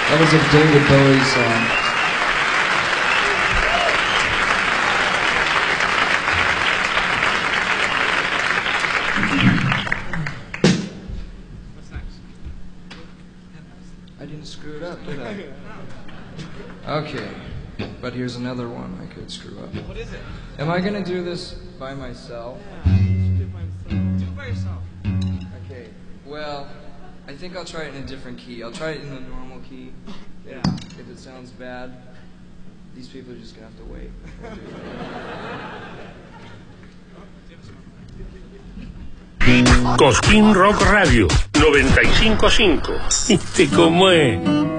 That was a David Bowie song. What's next? I didn't screw it up, did I? Okay, but here's another one I could screw up. What is it? Am I gonna do this by myself? Yeah, you should do it by yourself. Do it by yourself. Okay, well, I think I'll try it in a different key. I'll try it in the normal key. Yeah. If it sounds bad, these people are just gonna have to wait. Cosquín Rock Radio 95.5. ¿Viste cómo es?